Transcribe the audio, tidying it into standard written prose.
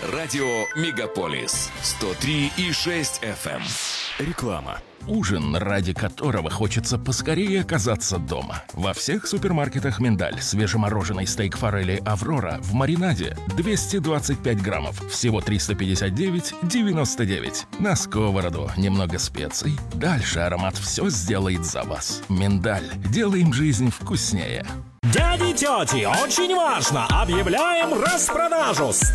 Радио Мегаполис 103,6 FM. Реклама. Ужин, ради которого хочется поскорее оказаться дома. Во всех супермаркетах «Миндаль» свежемороженый стейк форели «Аврора» в маринаде 225 граммов, всего 359,99. На сковороду немного специй. Дальше аромат все сделает за вас. «Миндаль». Делаем жизнь вкуснее. Дяди и тети, очень важно! Объявляем распродажу!